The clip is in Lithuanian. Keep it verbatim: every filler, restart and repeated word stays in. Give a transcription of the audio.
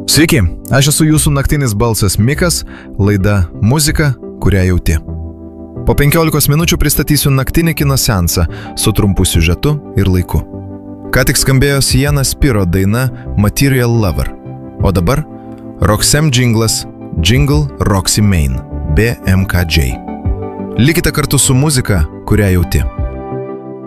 Sveiki, aš esu jūsų naktinis balsas Mikas, laida Muzika, kurią jauti. Po penkiolikos minučių pristatysiu naktinį kino seansą su trumpu siužetu ir laiku. Ką tik skambėjo Sienna Spiro daina Material Lover, o dabar Roxem jinglas Jingle Roxy Main B M K J. Likite kartu su muzika, kurią jauti.